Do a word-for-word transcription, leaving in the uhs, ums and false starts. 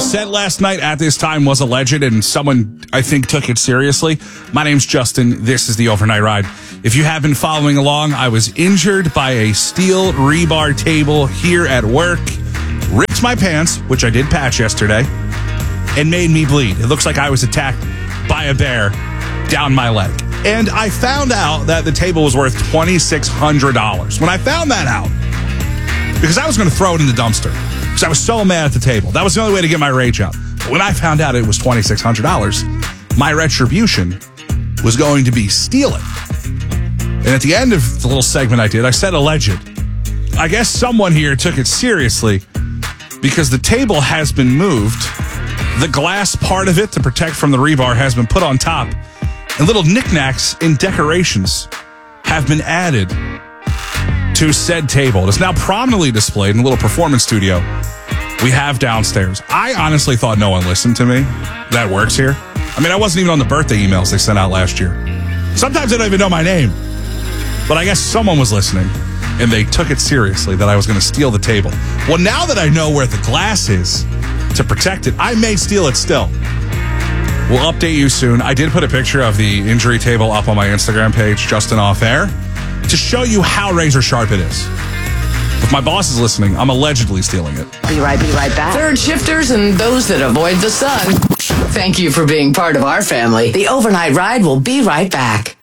said last night at this time was alleged, and someone, I think, took it seriously. My name's Justin. This is the Overnight Ride. If you have been following along, I was injured by a steel rebar table here at work. Ripped my pants, which I did patch yesterday, and made me bleed. It looks like I was attacked by a bear down my leg. And I found out that the table was worth twenty-six hundred dollars. When I found that out, because I was going to throw it in the dumpster, because I was so mad at the table. That was the only way to get my rage out. But when I found out it was twenty-six hundred dollars, my retribution was going to be steal it. And at the end of the little segment I did, I said alleged. I guess someone here took it seriously because the table has been moved. The glass part of it to protect from the rebar has been put on top, and little knickknacks and decorations have been added to said table. It's now prominently displayed in a little performance studio we have downstairs. I honestly thought no one listened to me that works here. I mean, I wasn't even on the birthday emails they sent out last year. Sometimes they don't even know my name. But I guess someone was listening, and they took it seriously that I was going to steal the table. Well, now that I know where the glass is to protect it, I may steal it still. We'll update you soon. I did put a picture of the injury table up on my Instagram page, Justin Off Air, to show you how razor sharp it is. If my boss is listening, I'm allegedly stealing it. Be right, be right back. Third shifters and those that avoid the sun. Thank you for being part of our family. The Overnight Ride will be right back.